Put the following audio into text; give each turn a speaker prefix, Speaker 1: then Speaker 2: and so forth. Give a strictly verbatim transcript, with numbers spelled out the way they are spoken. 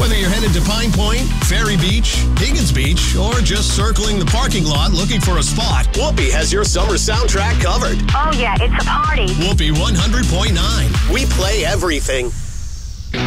Speaker 1: Whether you're headed to Pine Point, Ferry Beach, Higgins Beach, or just circling the parking lot looking for a spot, Whoopee has your summer soundtrack covered.
Speaker 2: Oh, yeah, it's a party.
Speaker 1: Whoopee one hundred point nine.
Speaker 3: We play everything.